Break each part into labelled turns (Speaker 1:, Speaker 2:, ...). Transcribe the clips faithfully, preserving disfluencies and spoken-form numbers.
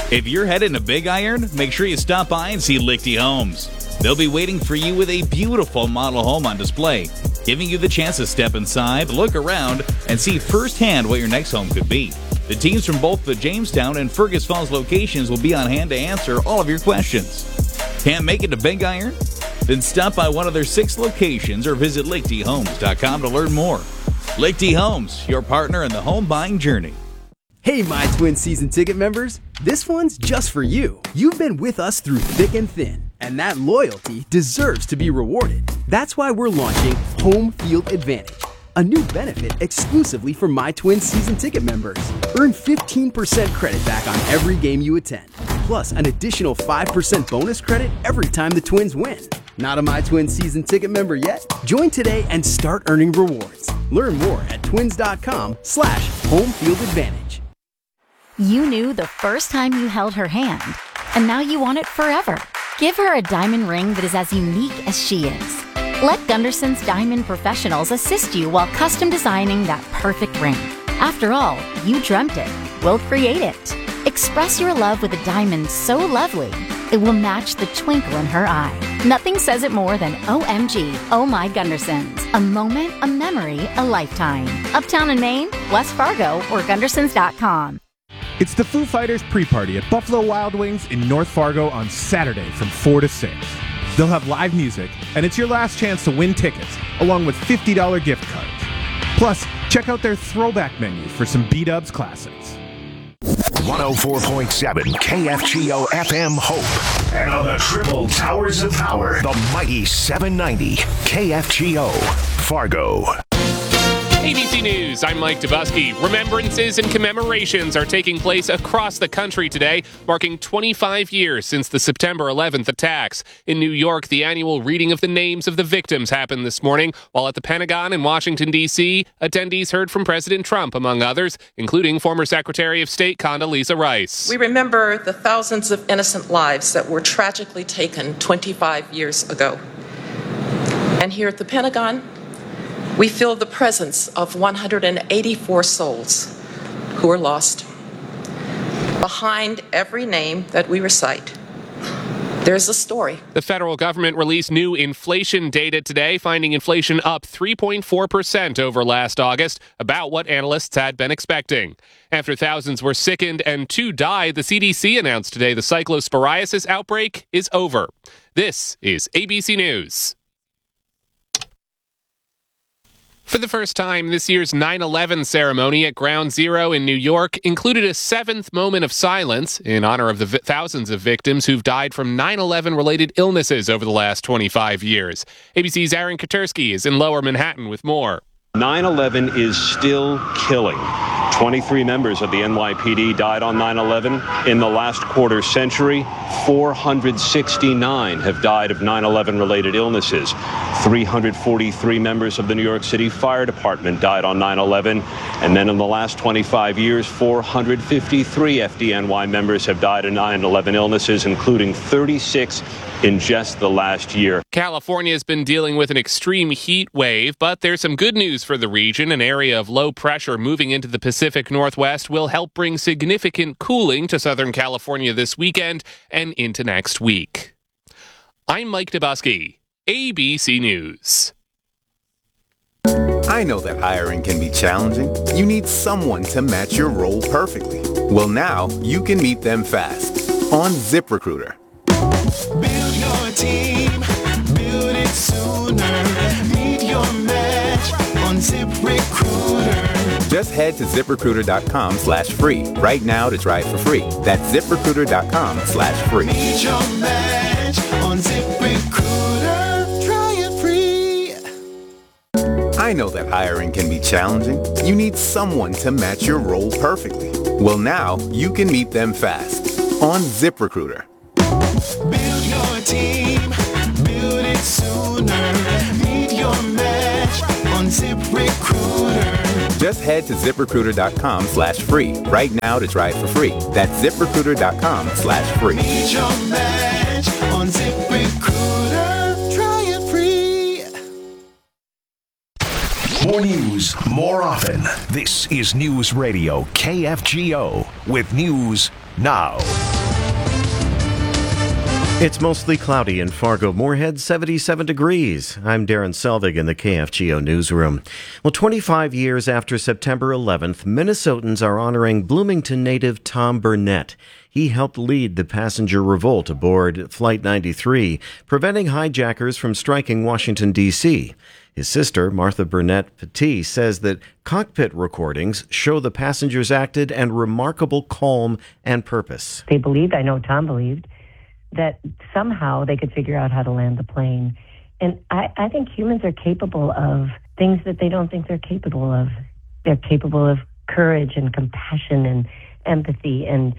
Speaker 1: If you're heading to Big Iron, make sure you stop by and see Lichty Homes. They'll be waiting for you with a beautiful model home on display, giving you the chance to step inside, look around, and see firsthand what your next home could be. The teams from both the Jamestown and Fergus Falls locations will be on hand to answer all of your questions. Can't make it to Big Iron? Then stop by one of their six locations or visit lichty homes dot com to learn more. Lichty Homes, your partner in the home buying journey.
Speaker 2: Hey, My Twin season ticket members, this one's just for you. You've been with us through thick and thin, and that loyalty deserves to be rewarded. That's why we're launching Home Field Advantage, a new benefit exclusively for My Twin season ticket members. Earn fifteen percent credit back on every game you attend, plus an additional five percent bonus credit every time the Twins win. Not a My Twin season ticket member yet? Join today and start earning rewards. Learn more at twins.com slash home field advantage.
Speaker 3: You knew the first time you held her hand, and now you want it forever. Give her a diamond ring that is as unique as she is. Let Gunderson's Diamond Professionals assist you while custom designing that perfect ring. After all, you dreamt it. We'll create it. Express your love with a diamond so lovely, it will match the twinkle in her eye. Nothing says it more than O M G, Oh My Gundersons. A moment, a memory, a lifetime. Uptown in Maine, West Fargo, or Gundersons dot com.
Speaker 4: It's the Foo Fighters pre-party at Buffalo Wild Wings in North Fargo on Saturday from four to six. They'll have live music, and it's your last chance to win tickets, along with fifty dollars gift cards. Plus, check out their throwback menu for some B-Dubs classics.
Speaker 5: one oh four point seven K F G O F M Hope. And on the triple towers of power, the mighty seven ninety K F G O Fargo.
Speaker 6: A B C News, I'm Mike Dubusky. Remembrances and commemorations are taking place across the country today, marking twenty-five years since the September eleventh attacks. In New York, the annual reading of the names of the victims happened this morning, while at the Pentagon in Washington, D C, attendees heard from President Trump, among others, including former Secretary of State Condoleezza Rice.
Speaker 7: We remember the thousands of innocent lives that were tragically taken twenty-five years ago. And here at the Pentagon, we feel the presence of one hundred eighty-four souls who were lost. Behind every name that we recite, there's a story.
Speaker 6: The federal government released new inflation data today, finding inflation up three point four percent over last August, about what analysts had been expecting. After thousands were sickened and two died, the C D C announced today the cyclosporiasis outbreak is over. This is A B C News. For the first time, this year's nine eleven ceremony at Ground Zero in New York included a seventh moment of silence in honor of the vi- thousands of victims who've died from nine eleven-related illnesses over the last twenty-five years. A B C's Aaron Katersky is in Lower Manhattan with more.
Speaker 8: nine eleven is still killing. twenty-three members of the N Y P D died on nine eleven. In the last quarter century, four hundred sixty-nine have died of nine eleven-related illnesses. three hundred forty-three members of the New York City Fire Department died on nine eleven. And then in the last twenty-five years, four hundred fifty-three F D N Y members have died of nine eleven illnesses, including thirty-six in just the last year.
Speaker 6: California has been dealing with an extreme heat wave, but there's some good news for the region. An area of low pressure moving into the Pacific Northwest will help bring significant cooling to Southern California this weekend and into next week. I'm Mike Dubusky, A B C News.
Speaker 9: I know that hiring can be challenging. You need someone to match your role perfectly. Well, now you can meet them fast on ZipRecruiter.
Speaker 10: Build your team, build it sooner. Meet your match on ZipRecruiter.
Speaker 9: Just head to ZipRecruiter.com slash free right now to try it for free. That's ZipRecruiter.com slash free.
Speaker 10: Meet your match on ZipRecruiter. Try it free.
Speaker 9: I know that hiring can be challenging. You need someone to match your role perfectly. Well, now you can meet them fast on ZipRecruiter.
Speaker 10: Build your team, build it sooner. Meet your match on ZipRecruiter.
Speaker 9: Just head to ZipRecruiter.com slash free right now to try it for free. That's ZipRecruiter.com slash free.
Speaker 10: Meet your match on ZipRecruiter. Try it free.
Speaker 5: More news, more often. This is News Radio K F G O with News Now.
Speaker 11: It's mostly cloudy in Fargo-Moorhead, seventy-seven degrees. I'm Darren Selvig in the K F G O newsroom. Well, twenty-five years after September eleventh, Minnesotans are honoring Bloomington native Tom Burnett. He helped lead the passenger revolt aboard Flight ninety-three, preventing hijackers from striking Washington, D C His sister, Martha Burnett Petit, says that cockpit recordings show the passengers acted in remarkable calm and purpose.
Speaker 12: They believed, I know Tom believed, that somehow they could figure out how to land the plane. And I, I think humans are capable of things that they don't think they're capable of. They're capable of courage and compassion and empathy and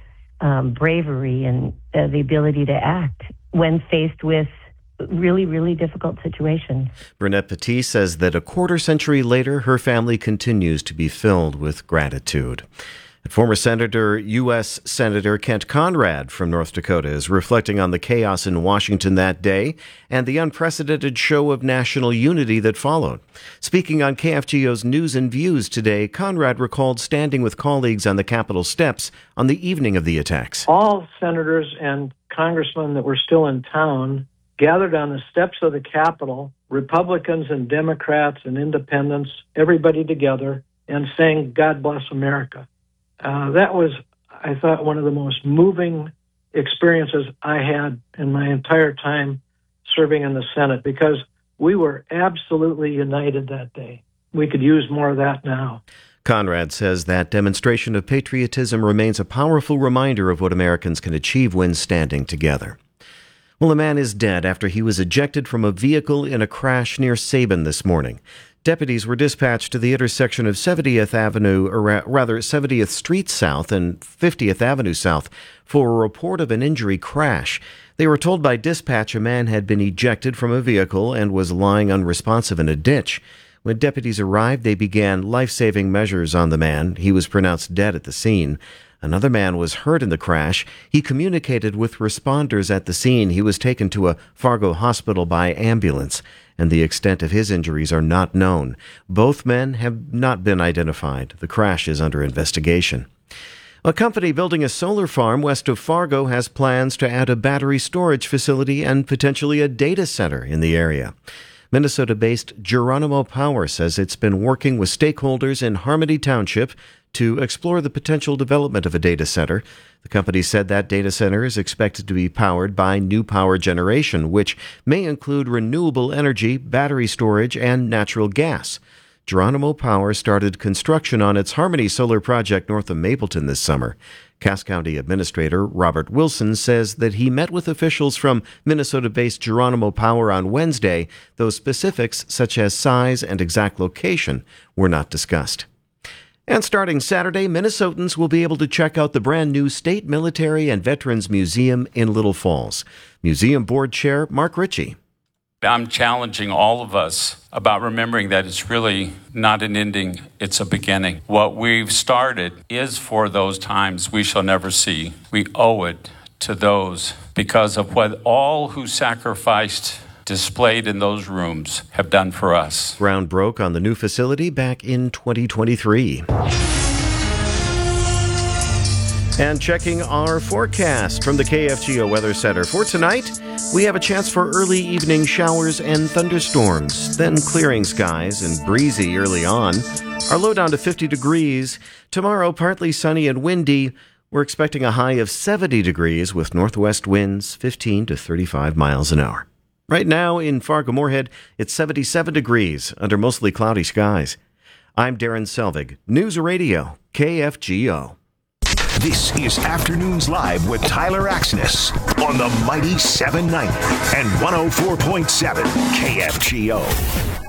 Speaker 12: um, bravery and uh, the ability to act when faced with really, really difficult situations.
Speaker 11: Burnett Petit says that a quarter century later, her family continues to be filled with gratitude. Former Senator, U S Senator Kent Conrad from North Dakota is reflecting on the chaos in Washington that day and the unprecedented show of national unity that followed. Speaking on K F G O's News and Views today, Conrad recalled standing with colleagues on the Capitol steps on the evening of the attacks.
Speaker 13: All senators and congressmen that were still in town gathered on the steps of the Capitol, Republicans and Democrats and independents, everybody together, and saying, "God bless America." Uh, that was, I thought, one of the most moving experiences I had in my entire time serving in the Senate, because we were absolutely united that day. We could use more of that now.
Speaker 11: Conrad says that demonstration of patriotism remains a powerful reminder of what Americans can achieve when standing together. Well, a man is dead after he was ejected from a vehicle in a crash near Sabin this morning. Deputies were dispatched to the intersection of seventieth Avenue, or rather seventieth Street South and fiftieth Avenue South for a report of an injury crash. They were told by dispatch a man had been ejected from a vehicle and was lying unresponsive in a ditch. When deputies arrived, they began life-saving measures on the man. He was pronounced dead at the scene. Another man was hurt in the crash. He communicated with responders at the scene. He was taken to a Fargo hospital by ambulance, and the extent of his injuries are not known. Both men have not been identified. The crash is under investigation. A company building a solar farm west of Fargo has plans to add a battery storage facility and potentially a data center in the area. Minnesota-based Geronimo Power says it's been working with stakeholders in Harmony Township to explore the potential development of a data center. The company said that data center is expected to be powered by new power generation, which may include renewable energy, battery storage, and natural gas. Geronimo Power started construction on its Harmony Solar project north of Mapleton this summer. Cass County Administrator Robert Wilson says that he met with officials from Minnesota-based Geronimo Power on Wednesday, though specifics such as size and exact location were not discussed. And starting Saturday, Minnesotans will be able to check out the brand new State Military and Veterans Museum in Little Falls. Museum Board Chair Mark Ritchie.
Speaker 14: I'm challenging all of us about remembering that it's really not an ending, it's a beginning. What we've started is for those times we shall never see. We owe it to those because of what all who sacrificed displayed in those rooms have done for us.
Speaker 11: Ground broke on the new facility back in twenty twenty-three. And checking our forecast from the K F G O Weather Center. For tonight, we have a chance for early evening showers and thunderstorms, then clearing skies and breezy early on. Our low down to fifty degrees. Tomorrow, partly sunny and windy. We're expecting a high of seventy degrees with northwest winds fifteen to thirty-five miles an hour. Right now in Fargo-Moorhead, it's seventy-seven degrees under mostly cloudy skies. I'm Darren Selvig, News Radio, K F G O.
Speaker 5: This is Afternoons Live with Tyler Axness on the Mighty seven ninety and one oh four point seven K F G O.